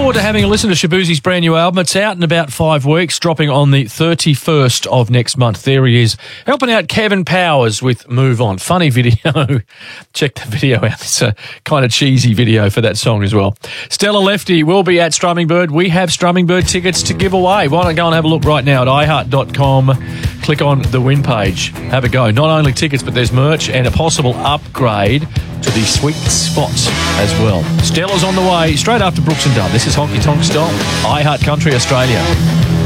forward to having a listen to Shaboozey's brand new album. It's out in about 5 weeks, dropping on the 31st of next month. There he is, helping out Kevin Powers with Move On. Funny video. Check the video out. It's a kind of cheesy video for that song as well. Stella Lefty will be at Strumming Bird. We have Strumming Bird tickets to give away. Why don't go and have a look right now at iHeart.com. Click on the win page. Have a go. Not only tickets, but there's merch and a possible upgrade to the sweet spot as well. Stella's on the way straight after Brooks and Dunn. This is Honky Tonk Style, iHeart Country Australia.